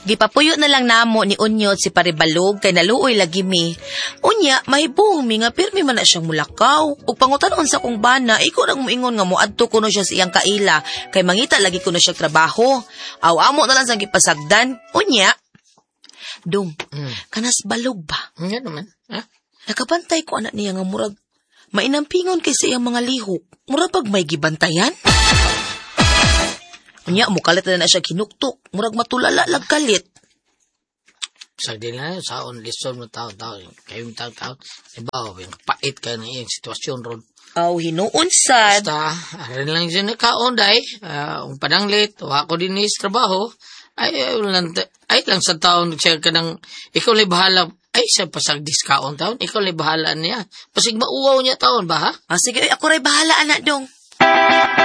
Gipapuyo na lang namo ni Unyot si Paribalog kay naluoy lagi mi. Unya, mahibong mi nga pirmi man na siyang mulakaw. Ug pangutanon sa kong bana, iko nang moingon nga moadto kuno siya sa iyang kaila kay mangita lagi kuno siya trabaho. Aw amo na lang sa gipasagdan. Unya, Dong, kanas balog ba? Nga naman. Ha? Nakabantay ko anak niya nga murag mainampingon kay sa iyang mga lihok. Murag pag may gibantayan. Unya, mukalit na siya kinuktok. Murag matulala lagkalit. Sagdi na yun, saon, lison mo tao-tao. Kayong tao-tao. Diba, yung pait ka na yung sitwasyon ron. Aw, hinuon sad. Basta, rin lang siya nakaon, day. Ang pananglit, wako din is trabaho. Ay lang sa taon, siya ka ng, ikaw li bahala, ay, siya pasag diskaon taon, ikaw li bahala niya. Pasig mauwaw niya taon ba, ha? Sige, ako rin bahala, anak Dong.